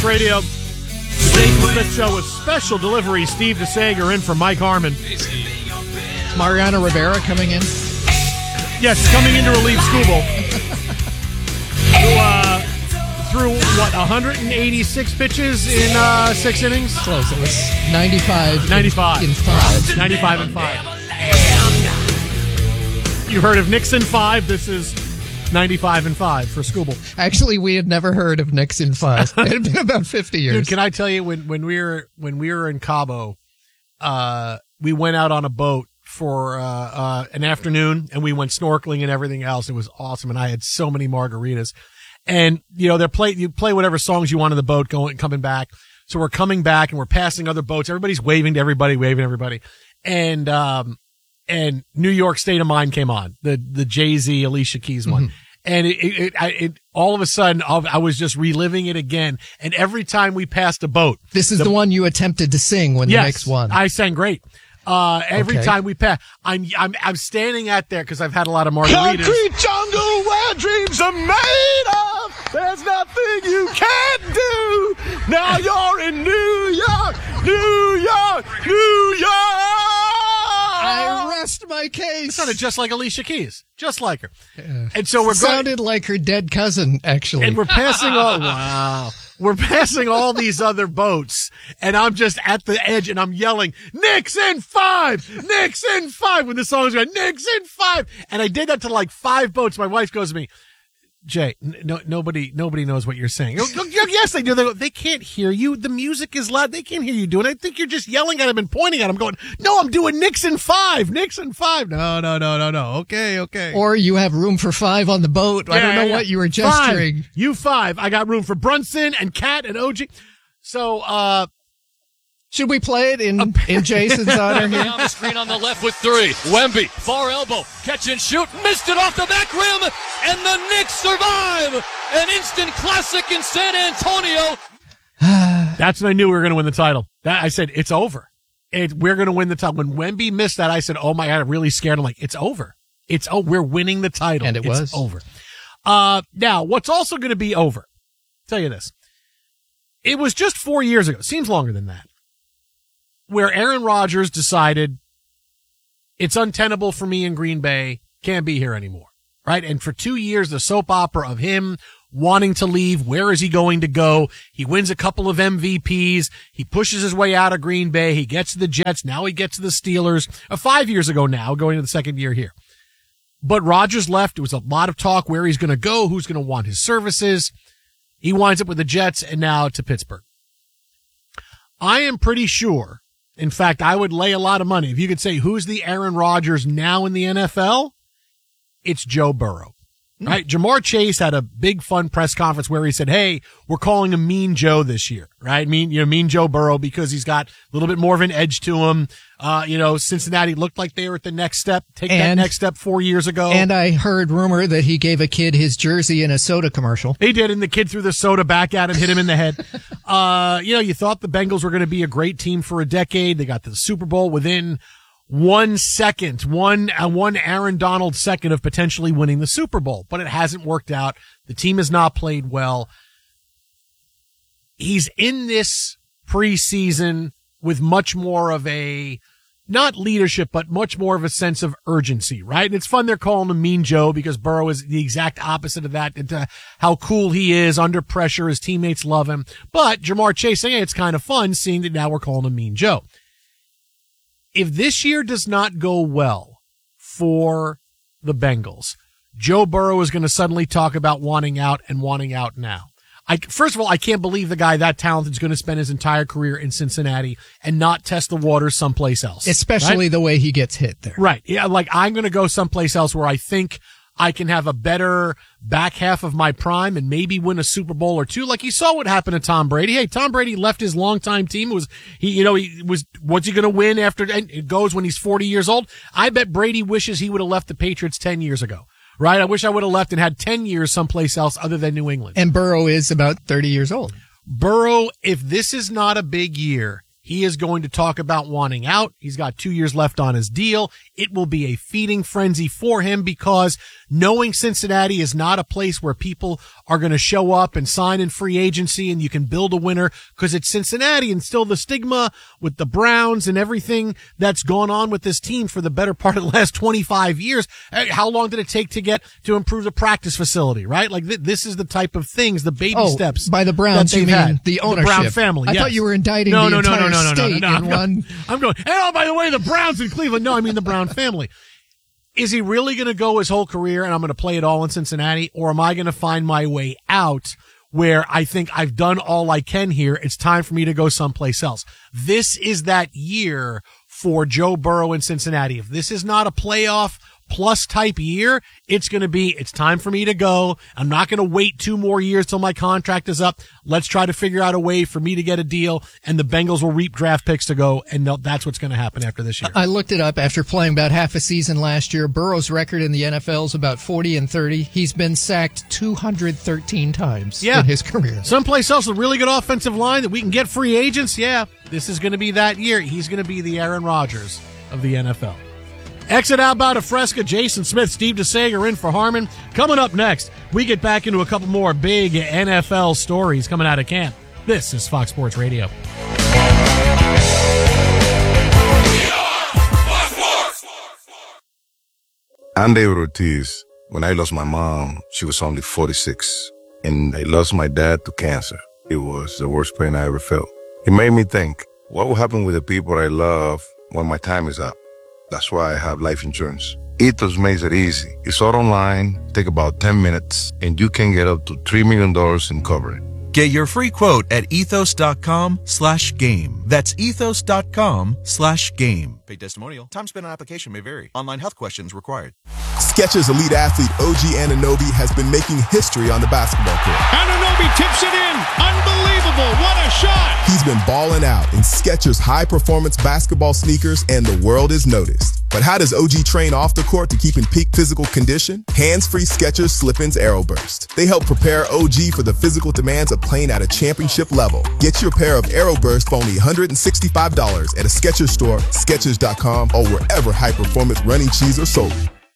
Radio. The Jason Smith Show with special delivery. Steve DeSager in for Mike Harmon. Mariano Rivera coming in. Yes, coming in to relieve Skubal. Through 186 pitches in 6 innings? Close. It was 95. 95. In 5. 95 and 5. You heard of Nixon 5. This is 95 and 5 for Skubal. Actually, we had never heard of Nixon 5. It had been about 50 years. Dude, can I tell you, when we were in Cabo, we went out on a boat for an afternoon, and we went snorkeling and everything else. It was awesome, and I had so many margaritas. And, you play whatever songs you want on the boat coming back. So we're coming back and we're passing other boats. Everybody's waving to everybody, waving to everybody. And New York State of Mind came on, the Jay-Z Alicia Keys one. Mm-hmm. And it all of a sudden I was just reliving it again. And every time we passed a boat. This is the one you attempted to sing when the Knicks won. I sang great. Every time we pass, I'm standing out there because I've had a lot of margaritas. Concrete jungle where dreams are made of. There's nothing you can't do. Now you're in New York, New York, New York. I rest my case. It sounded just like Alicia Keys, just like her. Yeah. And so sounded like her dead cousin, actually. And we're passing We're passing all these other boats, and I'm just at the edge, and I'm yelling, Knicks in 5! Knicks in 5! When the song's going, Knicks in 5! And I did that to like 5 boats. My wife goes to me, Jay, nobody knows what you're saying. Yes, they do. They can't hear you. The music is loud. They can't hear you doing it. I think you're just yelling at them and pointing at them going, no, I'm doing Knicks in 5. Knicks in 5. No. Okay. Or you have room for 5 on the boat. I don't know what you were gesturing. 5. You 5. I got room for Brunson and Cat and OG. So, should we play it in Jason's honor here? On the screen on the left with 3. Wemby, far elbow, catch and shoot, missed it off the back rim, and the Knicks survive! An instant classic in San Antonio. That's when I knew we were going to win the title. I said, it's over. We're going to win the title. When Wemby missed that, I said, oh my God, I'm really scared. I'm like, it's over. We're winning the title. And it's over. Now, what's also going to be over? I'll tell you this. It was just 4 years ago. Seems longer than that. Where Aaron Rodgers decided it's untenable for me in Green Bay, can't be here anymore, right? And for 2 years, the soap opera of him wanting to leave, where is he going to go? He wins a couple of MVPs. He pushes his way out of Green Bay. He gets to the Jets. Now he gets to the Steelers. 5 years ago now, going to the second year here. But Rodgers left. There was a lot of talk where he's going to go, who's going to want his services. He winds up with the Jets and now to Pittsburgh. I am pretty sure. In fact, I would lay a lot of money. If you could say, who's the Aaron Rodgers now in the NFL? It's Joe Burrow, right? Jamar Chase had a big fun press conference where he said, hey, we're calling him Mean Joe this year, right? Mean Joe Burrow because he's got a little bit more of an edge to him. Cincinnati looked like they were at the next step, that next step 4 years ago. And I heard rumor that he gave a kid his jersey in a soda commercial. He did, and the kid threw the soda back at him, hit him in the head. You thought the Bengals were going to be a great team for a decade. They got to the Super Bowl within 1 second, one Aaron Donald second of potentially winning the Super Bowl, but it hasn't worked out. The team has not played well. He's in this preseason with much more of a, not leadership, but much more of a sense of urgency, right? And it's fun they're calling him Mean Joe because Burrow is the exact opposite of that, and how cool he is under pressure. His teammates love him. But Jamar Chase saying it's kind of fun seeing that now we're calling him Mean Joe. If this year does not go well for the Bengals, Joe Burrow is going to suddenly talk about wanting out now. First of all, I can't believe the guy that talented is going to spend his entire career in Cincinnati and not test the waters someplace else. Especially the way he gets hit there. Right. Yeah. Like I'm going to go someplace else where I think I can have a better back half of my prime and maybe win a Super Bowl or two. Like you saw what happened to Tom Brady. Hey, Tom Brady left his longtime team. What's he going to win after, and it goes when he's 40 years old? I bet Brady wishes he would have left the Patriots 10 years ago. Right? I wish I would have left and had 10 years someplace else other than New England. And Burrow is about 30 years old. Burrow, if this is not a big year, He is going to talk about wanting out. He's got 2 years left on his deal. It will be a feeding frenzy for him because knowing Cincinnati is not a place where people are going to show up and sign in free agency and you can build a winner because it's Cincinnati, and still the stigma with the Browns and everything that's gone on with this team for the better part of the last 25 years. How long did it take to improve the practice facility, right? Like this is the type of things, the baby steps. By the Browns, you mean had. the ownership. The Brown family. I yes. thought you were indicting the entire state in one. I'm going, hey, oh, by the way, the Browns in Cleveland. No, I mean the Brown family. Is he really going to go his whole career and I'm going to play it all in Cincinnati? Or am I going to find my way out where I think I've done all I can here? It's time for me to go someplace else. This is that year for Joe Burrow in Cincinnati. If this is not a playoff plus type year, it's time for me to go. I'm not going to wait 2 more years till my contract is up. Let's try to figure out a way for me to get a deal, and the Bengals will reap draft picks to go, and that's what's going to happen after this year. I looked it up after playing about half a season last year. Burrow's record in the NFL is about 40-30. He's been sacked 213 times in his career. Someplace else with a really good offensive line that we can get free agents, this is going to be that year. He's going to be the Aaron Rodgers of the NFL. Exit Outbound of Fresca, Jason Smith, Steve DeSager in for Harmon. Coming up next, we get back into a couple more big NFL stories coming out of camp. This is Fox Sports Radio. I'm David Ortiz. When I lost my mom, she was only 46, and I lost my dad to cancer. It was the worst pain I ever felt. It made me think, what will happen with the people I love when my time is up? That's why I have life insurance. Ethos makes it easy. It's all online, take about 10 minutes, and you can get up to $3 million in coverage. Get your free quote at ethos.com/game. That's ethos.com/game. Paid testimonial. Time spent on application may vary. Online health questions required. Skechers elite athlete OG Anunoby has been making history on the basketball court. Anunoby tips it in. Unbelievable. What a shot. He's been balling out in Skechers high-performance basketball sneakers, and the world is noticed. But how does OG train off the court to keep in peak physical condition? Hands-free Skechers Slip-ins AeroBurst. They help prepare OG for the physical demands of playing at a championship level. Get your pair of AeroBurst for only $165 at a Skechers store, Skechers.com, or wherever high-performance running shoes are sold.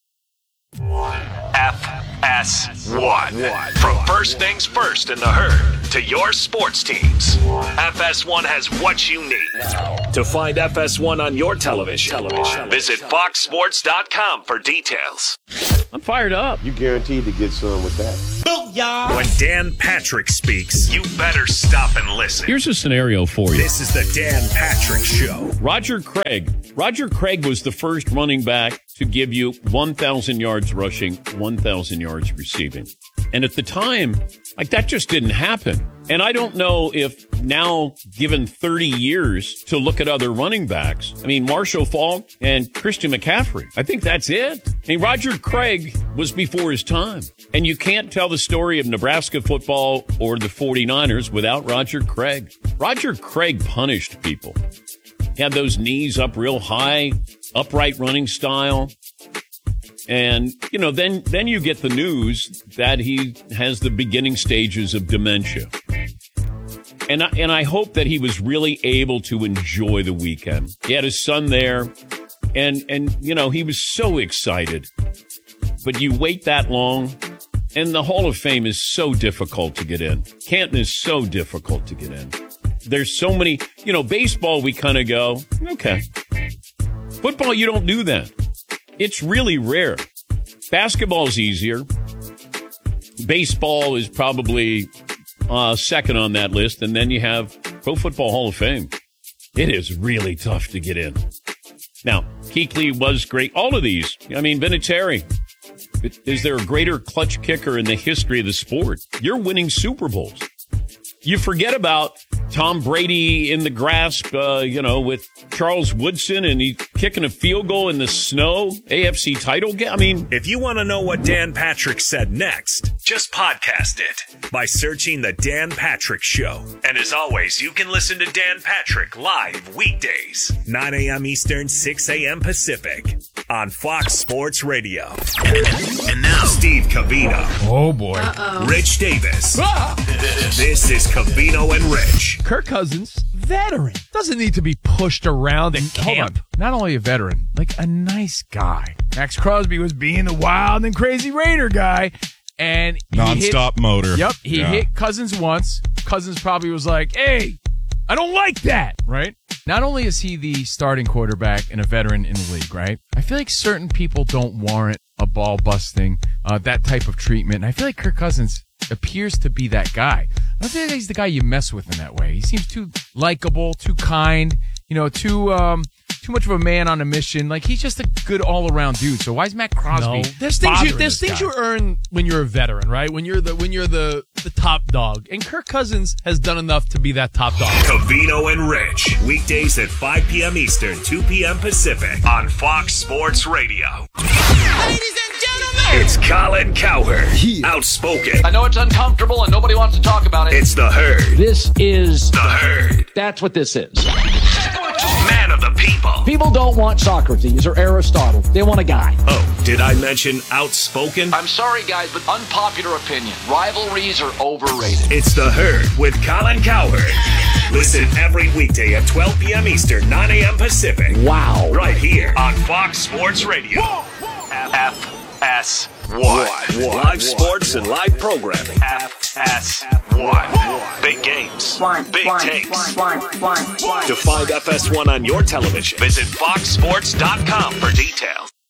FS1. From first things first in the herd to your sports teams, FS1 has what you need. To find FS1 on your television, visit foxsports.com for details. I'm fired up. You guaranteed to get some with that. Booyah! When Dan Patrick speaks, you better stop and listen. Here's a scenario for you. This is the Dan Patrick Show. Roger Craig was the first running back to give you 1,000 yards rushing, 1,000 yards receiving. And at the time, that just didn't happen. And I don't know if now, given 30 years to look at other running backs, Marshall Faulk and Christian McCaffrey, I think that's it. Roger Craig was before his time. And you can't tell the story of Nebraska football or the 49ers without Roger Craig. Roger Craig punished people. He had those knees up real high, upright running style. And, then you get the news that he has the beginning stages of dementia. And I hope that he was really able to enjoy the weekend. He had his son there, and he was so excited. But you wait that long, and the Hall of Fame is so difficult to get in. Canton is so difficult to get in. There's so many, baseball, we kind of go, okay. Football, you don't do that. It's really rare. Basketball's easier. Baseball is probably second on that list, and then you have Pro Football Hall of Fame. It is really tough to get in. Now, Kuechly was great. All of these. Vinatieri. Is there a greater clutch kicker in the history of the sport? You're winning Super Bowls. You forget about Tom Brady in the grasp, with Charles Woodson, and he kicking a field goal in the snow, AFC title game. If you want to know what Dan Patrick said next, just podcast it by searching The Dan Patrick Show. And as always, you can listen to Dan Patrick live weekdays, 9 a.m. Eastern, 6 a.m. Pacific, on Fox Sports Radio. And now, Steve Covino. Oh, boy. Rich Davis. This is Covino and Rich. Kirk Cousins, veteran. Doesn't need to be pushed around at camp. Not only a veteran, like a nice guy. Max Crosby was being the wild and crazy Raider guy. And non-stop motor. Yep. He hit Cousins once. Cousins probably was like, hey, I don't like that, right? Not only is he the starting quarterback and a veteran in the league, right? I feel like certain people don't warrant a ball busting, that type of treatment. And I feel like Kirk Cousins appears to be that guy. I don't feel like he's the guy you mess with in that way. He seems too likable, too kind, too much of a man on a mission. Like, he's just a good all-around dude. So why is Matt Crosby? No. There's things you earn when you're a veteran, right? When you're the top dog. And Kirk Cousins has done enough to be that top dog. Covino and Rich, weekdays at 5 p.m. Eastern, 2 p.m. Pacific on Fox Sports Radio. Ladies and gentlemen, it's Colin Cowherd, outspoken. I know it's uncomfortable and nobody wants to talk about it. It's the Herd. This is the Herd. That's what this is. Man of the people. People don't want Socrates or Aristotle. They want a guy. Oh, did I mention outspoken? I'm sorry, guys, but unpopular opinion. Rivalries are overrated. It's the Herd with Colin Cowherd. Listen every weekday at 12 p.m. Eastern, 9 a.m. Pacific. Wow. Right here on Fox Sports Radio. FS1. Live sports and live programming. FS1. Big games. Big takes. To find FS1 on your television, visit foxsports.com for details.